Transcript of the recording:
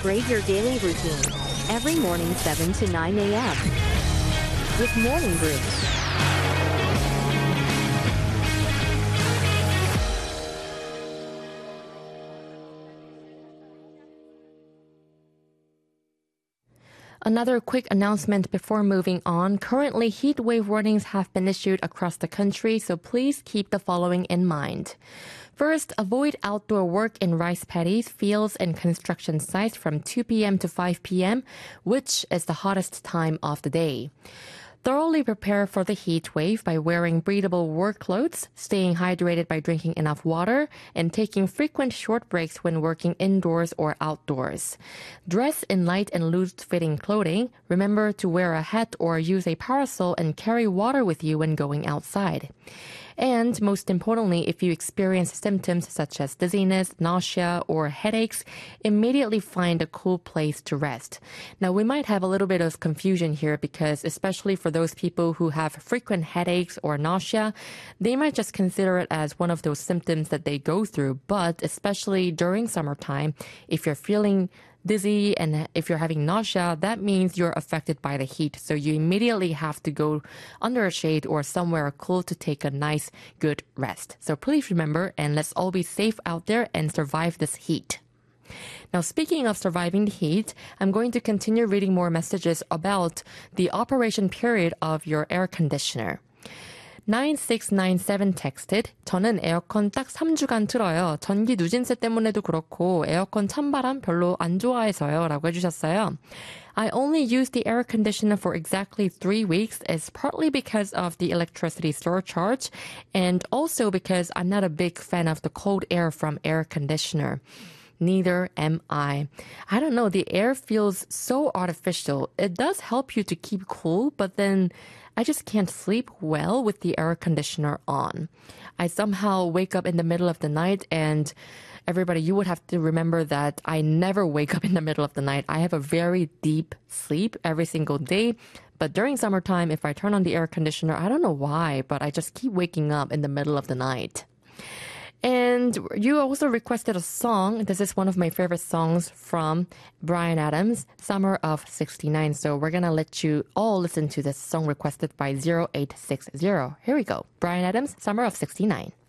Upgrade your daily routine. Every morning 7 to 9 a.m. with Morning Brew. Another quick announcement before moving on. Currently, heat wave warnings have been issued across the country, so please keep the following in mind. First, avoid outdoor work in rice paddies, fields, and construction sites from 2 p.m. to 5 p.m., which is the hottest time of the day. Thoroughly prepare for the heat wave by wearing breathable work clothes, staying hydrated by drinking enough water, and taking frequent short breaks when working indoors or outdoors. Dress in light and loose-fitting clothing. Remember to wear a hat or use a parasol and carry water with you when going outside. And most importantly, if you experience symptoms such as dizziness, nausea, or headaches, immediately find a cool place to rest. Now, we might have a little bit of confusion here because especially for those people who have frequent headaches or nausea, they might just consider it as one of those symptoms that they go through. But especially during summertime, if you're feeling dizzy and if you're having nausea, that means you're affected by the heat. So you immediately have to go under a shade or somewhere cool to take a nice, good rest. So please remember, and let's all be safe out there and survive this heat. Now, speaking of surviving the heat, I'm going to continue reading more messages about the operation period of your air conditioner. 9697 texted, 저는 에어컨 딱 3주간 틀어요. 전기 누진세 때문에도 그렇고 에어컨 찬바람 별로 안 좋아해서요. 라고 해주셨어요. I only use the air conditioner for exactly 3 weeks. It's partly because of the electricity surcharge and also because I'm not a big fan of the cold air from air conditioner. Neither am I. I don't know, the air feels so artificial. It does help you to keep cool, but then I just can't sleep well with the air conditioner on. I somehow wake up in the middle of the night, and everybody, you would have to remember that I never wake up in the middle of the night. I have a very deep sleep every single day. But during summertime, if I turn on the air conditioner, I don't know why, but I just keep waking up in the middle of the night. And you also requested a song. This is one of my favorite songs from Bryan Adams, Summer of 69. So we're going to let you all listen to this song requested by 0860. Here we go. Bryan Adams, Summer of 69.